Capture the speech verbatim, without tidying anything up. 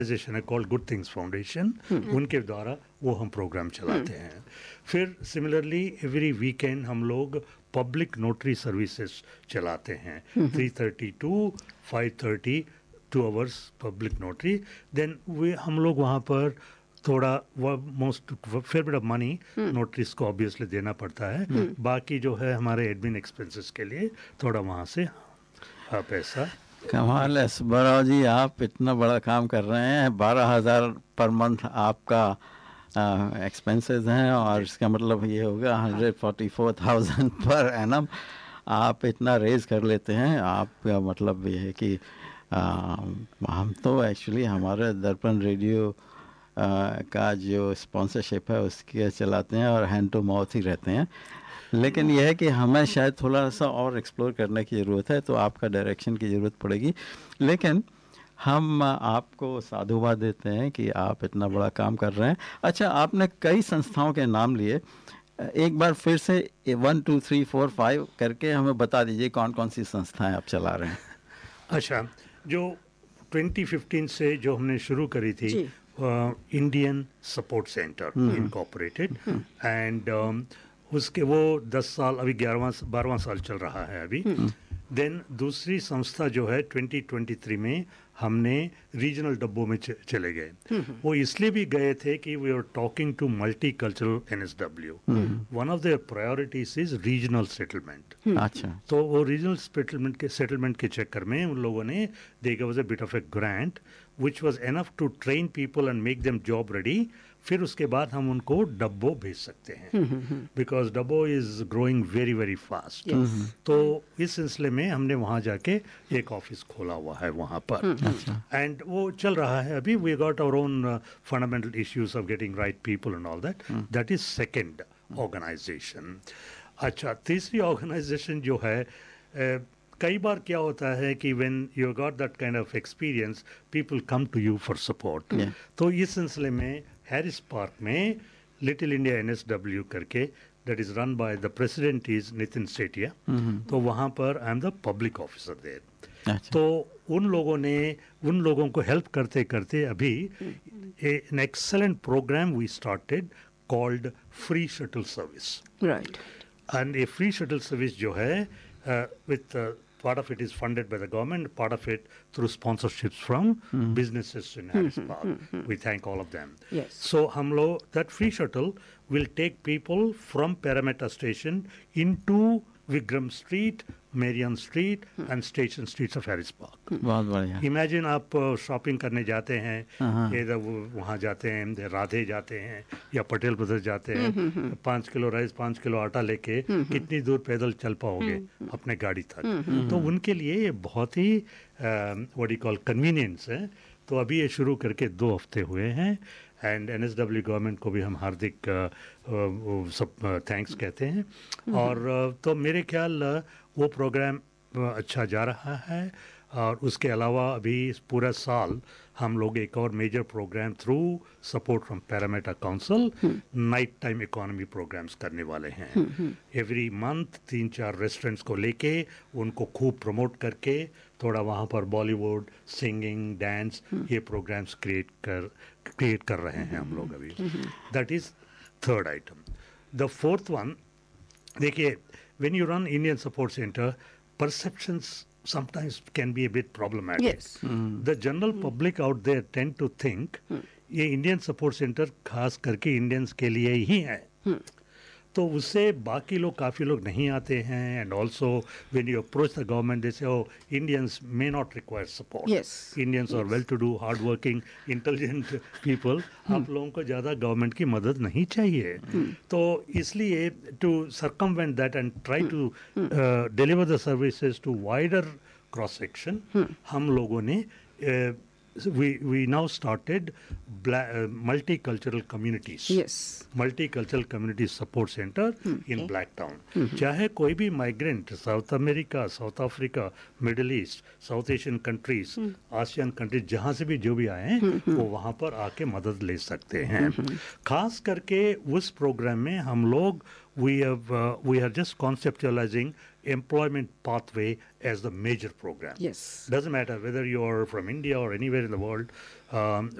Organisation है called good things foundation, उनके द्वारा वो हम प्रोग्राम चलाते हैं। फिर सिमिलरली एवरी वीकेंड हम लोग पब्लिक नोटरी सर्विसेज चलाते हैं, three thirty two five thirty two hours public notary. Then वे हम लोग वहाँ पर थोड़ा most fair bit of money नोटरीज को ऑब्वियसली देना पड़ता है, बाकी जो है हमारे एडमिन एक्सपेंसेस के लिए थोड़ा वहाँ से हाँ पैसा। कमाल है सुब्बाराव जी, आप इतना बड़ा काम कर रहे हैं, बारह हज़ार पर मंथ आपका एक्सपेंसेस हैं और इसका मतलब ये होगा hundred forty four thousand per annum आप इतना रेज कर लेते हैं। आपका मतलब ये है कि आ, हम तो एक्चुअली हमारे दर्पण रेडियो आ, का जो स्पॉन्सरशिप है उसके चलाते हैं और हैंड टू माउथ ही रहते हैं, लेकिन यह है कि हमें शायद थोड़ा सा और एक्सप्लोर करने की ज़रूरत है, तो आपका डायरेक्शन की ज़रूरत पड़ेगी। लेकिन हम आपको साधुवाद देते हैं कि आप इतना बड़ा काम कर रहे हैं। अच्छा, आपने कई संस्थाओं के नाम लिए, एक बार फिर से one two three four five करके हमें बता दीजिए कौन कौन सी संस्थाएं आप चला रहे हैं। अच्छा, जो ट्वेंटी फिफ्टीन से जो हमने शुरू करी थी Indian support centre incorporated, and उसके वो दस साल अभी ग्यारहवां बारहवां साल चल रहा है अभी। देन दूसरी संस्था जो है ट्वेंटी ट्वेंटी थ्री में हमने रीजनल डब्बों में च, चले गए। वो इसलिए भी गए थे कि we are talking to multi cultural N S W, one of their priorities is regional settlement. अच्छा, तो वो रीजनल सेटलमेंट के सेटलमेंट के चक्कर में उन लोगों ने they give us a bit of A grant which was enough to train people and make them job ready। फिर उसके बाद हम उनको डब्बो भेज सकते हैं, बिकॉज डब्बो is growing very very fast. तो इस सिलसिले में हमने वहाँ जाके एक ऑफिस खोला हुआ है वहाँ पर, एंड वो चल रहा है अभी। We got our own fundamental issues of getting right people and all that, that is second organisation. अच्छा, तीसरी ऑर्गेनाइजेशन जो है, uh, कई बार क्या होता है कि when you got that kind of experience people come to you for support. तो इस सिलसिले में हैरिस पार्क में little India N S W करके, that is run by the president is Nitin Sethia, तो वहाँ पर I am the public officer there. तो उन लोगों ने उन लोगों को हेल्प करते करते अभी an excellent programme we started called free shuttle service. Right, and ये फ्री शटल सर्विस जो है with part of it is funded by the government, part of it through sponsorships from mm. businesses in Harris Park. Mm-hmm. We thank all of them. Yes. So Hamlo, that free shuttle will take people from Parramatta Station into Wigram Street, Marion Street hmm. and Station Streets of Harris Park. बहुत बढ़िया। Imagine आप shopping करने जाते हैं, इधर वहाँ जाते हैं, राधे जाते हैं या पटेल ब्रदर्स जाते हैं, पाँच किलो राइस पाँच किलो आटा लेके कितनी दूर पैदल चल पाओगे अपने गाड़ी तक। तो उनके लिए ये बहुत ही व्हाट डू कॉल कन्वीनियंस है। तो अभी ये शुरू करके दो हफ्ते हुए हैं, and N S W government को भी हम हार्दिक सब थैंक्स कहते हैं। और तो मेरे ख्याल वो प्रोग्राम अच्छा जा रहा है। और उसके अलावा अभी इस पूरा साल हम लोग एक और major programme through support from Parramatta council night time economy programmes करने वाले हैं। एवरी मंथ तीन चार रेस्टोरेंट्स को लेके उनको खूब प्रमोट करके थोड़ा वहाँ पर बॉलीवुड सिंगिंग डांस ये प्रोग्राम्स क्रिएट कर क्रिएट कर रहे हैं हम लोग अभी। That is third item. The fourth one, देखिए when you run Indian support centre, perceptions sometimes can be a bit problematic. Yes. Mm. The general mm. public out there tend to think mm. ये Indian support centre खास करके Indians के लिए ही है, mm. तो उससे बाकी लोग काफ़ी लोग नहीं आते हैं। And also when you approach the government दे से ओ Indians may not require support, Indians are well to do hard working intelligent people, आप लोगों को ज़्यादा गवर्नमेंट की मदद नहीं चाहिए। hmm. तो इसलिए to circumvent that and try to deliver the services to wider cross section, हम लोगों ने uh, we we now started bla- uh, multicultural communities. Yes. Multicultural community support center hmm. in okay. Blacktown. Mm-hmm. चाहे कोई भी migrant south America, south Africa, middle east, south Asian countries, ASEAN countries, जहाँ से भी जो भी आए हैं mm-hmm. वो वहाँ पर आके मदद ले सकते हैं। mm-hmm. खास करके उस प्रोग्राम में हम लोग we have uh, we are just conceptualizing employment pathway as the major program. Yes. Doesn't matter whether you're from India or anywhere in the world. Um,